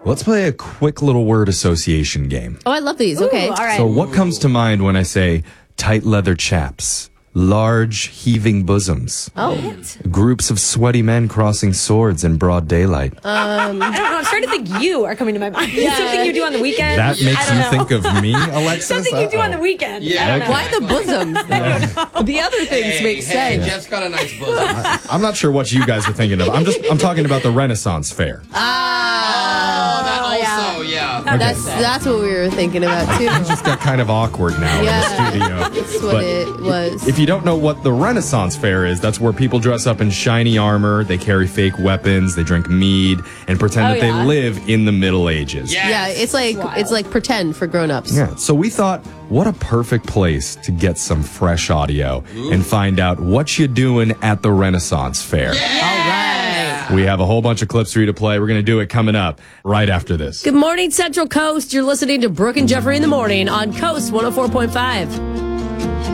Let's play a quick little word association game. Oh, I love these. Okay. All right. So what comes to mind when I say tight leather chaps, large heaving bosoms, groups of sweaty men crossing swords in broad daylight? I don't know. I'm starting to think you are coming to my mind. Something you do on the weekend. That makes you think of me, Alexis? Something you do on the weekend. Yeah. Okay. Why the bosoms? The other things make Hey, sense. Jeff's got a nice bosom. I'm not sure what you guys are thinking of. I'm talking about the Renaissance Fair. That's what we were thinking about too. It just got kind of awkward now in the studio. That's what it was. If you don't know what the Renaissance Fair is, that's where people dress up in shiny armor, they carry fake weapons, they drink mead, and pretend that they live in the Middle Ages. Yes. Yeah, it's like pretend for grown-ups. Yeah, so we thought, what a perfect place to get some fresh audio and find out what you doing at the Renaissance Fair. All right. We have a whole bunch of clips for you to play. We're going to do it coming up right after this. Good morning, Central Coast. You're listening to Brooke and Jeffrey in the morning on Coast 104.5.